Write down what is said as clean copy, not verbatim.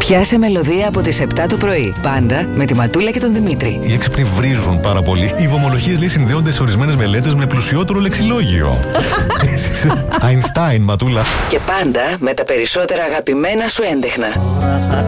Πιάσε μελωδία από τις 7 το πρωί. Πάντα με τη Ματούλα και τον Δημήτρη. Οι έξυπνοι βρίζουν πάρα πολύ. Οι βομολογίες λέει συνδέονται σε ορισμένες μελέτες με πλουσιότερο λεξιλόγιο. Einstein, Ματούλα. Και πάντα με τα περισσότερα αγαπημένα σου έντεχνα.